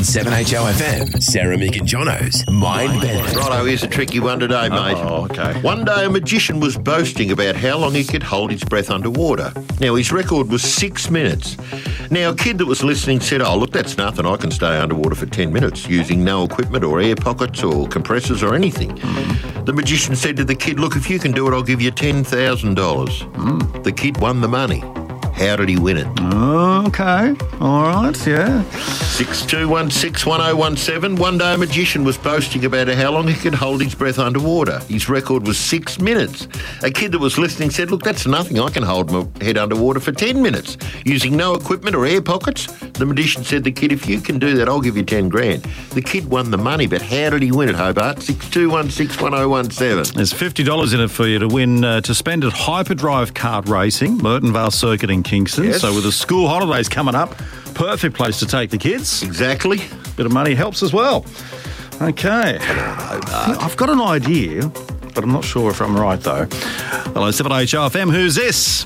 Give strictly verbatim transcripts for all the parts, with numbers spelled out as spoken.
on seven H O F M. Sarah, Mick and Jono's Mind Bender. Righto, here's a tricky one today, mate. Oh, okay. One day a magician was boasting about how long he could hold his breath underwater. Now, his record was six minutes. Now, a kid that was listening said, oh, look, that's nothing. I can stay underwater for ten minutes using no equipment or air pockets or compressors or anything. Mm. The magician said to the kid, look, if you can do it, I'll give you ten thousand dollars. Mm. The kid won the money. How did he win it? Okay. All right, yeah. six two one six one oh one seven. One day a magician was boasting about how long he could hold his breath underwater. His record was six minutes. A kid that was listening said, look, that's nothing. I can hold my head underwater for ten minutes using no equipment or air pockets. The magician said to the kid, if you can do that, I'll give you ten grand. The kid won the money, but how did he win it, Hobart? six two one six one oh one seven. There's fifty dollars in it for you to win, uh, to spend at Hyperdrive Kart Racing, Mertonvale Circuit in Kingston. Yes. So with the school holidays coming up, perfect place to take the kids. Exactly. Bit of money helps as well. Okay. I've got an idea, but I'm not sure if I'm right, though. Hello, seven H O F M. Who's this?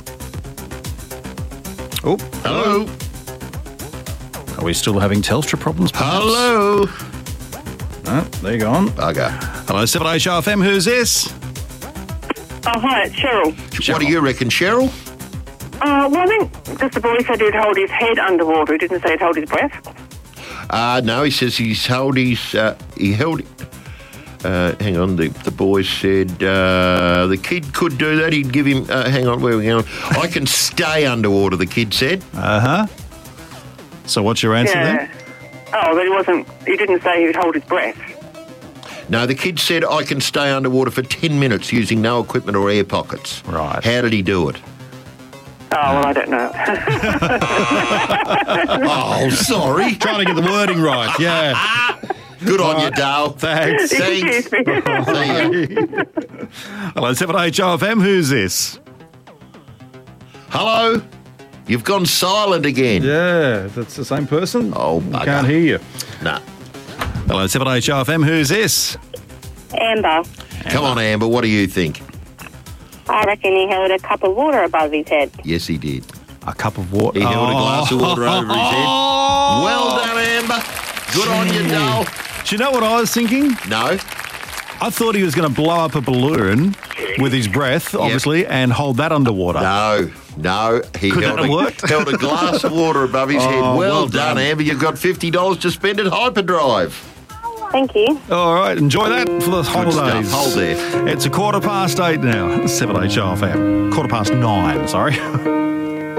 Oh, Hello. Are we still having Telstra problems, perhaps? Hello. Oh, there you go on. Bugger. Hello, seven H O F M. Who's this? Oh, hi, it's Cheryl. Cheryl. What do you reckon, Cheryl? Uh, well, I think just the boy said he'd hold his head underwater. He didn't say he'd hold his breath. Uh, no, he says he's held his... Uh, he held... Uh, hang on, the, the boy said uh, the kid could do that. He'd give him... Uh, hang on, where are we going? I can stay underwater, the kid said. Uh-huh. So what's your answer yeah. then? Oh, but he wasn't... He didn't say he would hold his breath. No, the kid said I can stay underwater for ten minutes using no equipment or air pockets. Right. How did he do it? Oh, well, I don't know. Oh, sorry. Trying to get the wording right, yeah. Good on you, Dale. Thanks. Thanks. Excuse me. See ya. Hello, seven H O F M. Who's this? Hello? You've gone silent again. Yeah, that's the same person. Oh, I bugger. can't hear you. Nah. Hello, seven H O F M. Who's this? Amber. Come on, Amber. What do you think? I reckon he held a cup of water above his head. Yes, he did. A cup of water. He held a glass of water over his head. Oh. Well done, Amber. Good on you, Dale. Do you know what I was thinking? No. I thought he was going to blow up a balloon with his breath, obviously, and hold that underwater. No, no. He Could held, that have a, worked? held a glass of water above his Oh, head. Well, well done, done. Amber. You've got fifty dollars to spend at Hyperdrive. Thank you. All right, enjoy that for the holidays. Hold there. It's a quarter past eight now. seven H O F M. Quarter past nine, sorry.